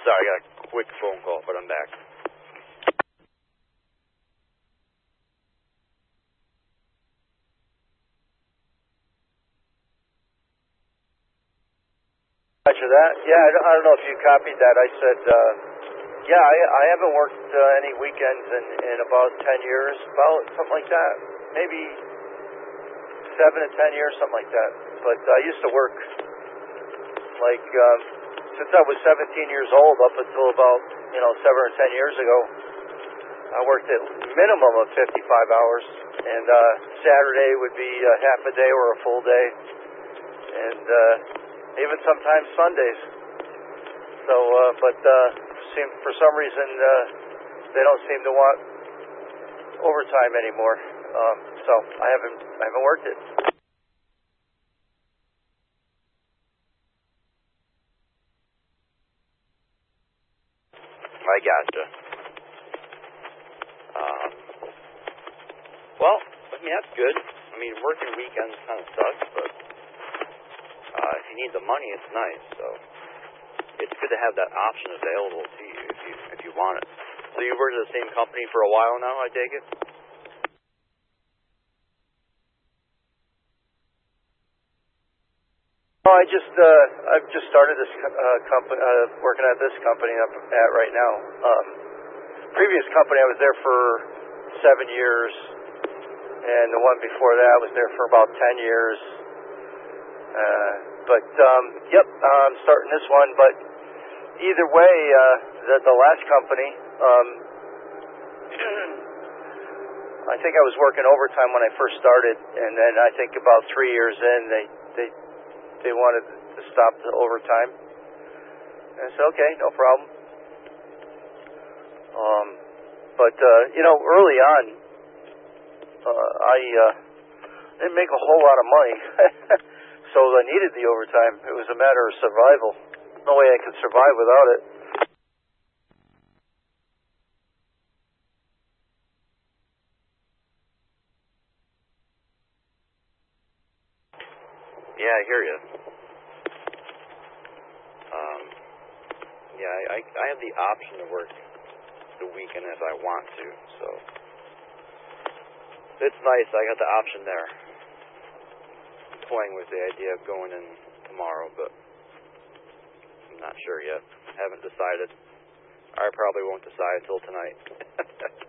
sorry, I got a quick phone call, but I'm back. Roger that. Yeah, I don't know if you copied that. I said, yeah, I haven't worked any weekends in about 10 years, about something like that. Maybe 7 to 10 years, something like that. But I used to work like since I was 17 years old up until about 7 or 10 years ago. I worked at minimum of 55 hours, and Saturday would be half a day or a full day, and even sometimes Sundays. So, but for some reason they don't seem to want overtime anymore. So I haven't worked it. I gotcha. Well, I mean, that's good. I mean, working weekends kind of sucks, but if you need the money, it's nice. So it's good to have that option available to you if you want it. So you worked at the same company for a while now, I take it? Oh, I've just started this company, working at this company I'm at right now. Previous company I was there for 7 years, and the one before that I was there for about 10 years. But yep, I'm starting this one. But either way, the last company, I think I was working overtime when I first started, and then I think about 3 years in, they wanted to stop the overtime. And I said, okay, no problem. But early on, I didn't make a whole lot of money, so I needed the overtime. It was a matter of survival. No way I could survive without it. Yeah, I hear you. Yeah, I have the option to work the weekend if I want to, so it's nice. I got the option there. Toying with the idea of going in tomorrow, but I'm not sure yet. Haven't decided. I probably won't decide until tonight.